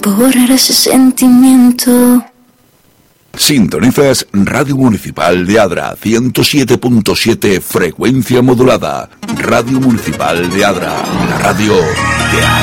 tiempo borrará ese sentimiento. Sintonizas Radio Municipal de Adra, 107.7 frecuencia modulada. Radio Municipal de Adra, la radio de Adra.